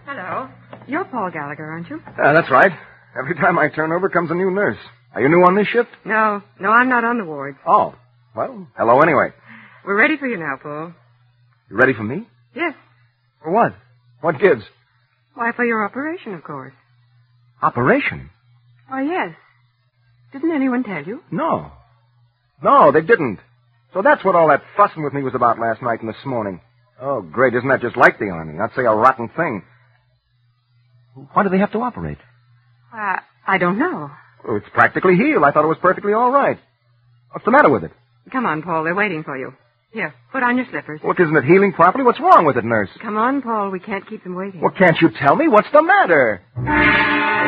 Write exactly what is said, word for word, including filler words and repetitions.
Hello. You're Paul Gallagher, aren't you? Uh, that's right. Every time I turn over comes a new nurse. Are you new on this shift? No. No, I'm not on the ward. Oh. Well, hello anyway. We're ready for you now, Paul. You ready for me? Yes. For what? What gives? Why, for your operation, of course. Operation? Why, yes. Didn't anyone tell you? No. No, they didn't. So that's what all that fussing with me was about last night and this morning. Oh, great. Isn't that just like the Army? Not say a rotten thing. Why do they have to operate? Uh, I don't know. Oh, it's practically healed. I thought it was perfectly all right. What's the matter with it? Come on, Paul. They're waiting for you. Here, put on your slippers. Look, isn't it healing properly? What's wrong with it, nurse? Come on, Paul. We can't keep them waiting. Well, can't you tell me? What's the matter?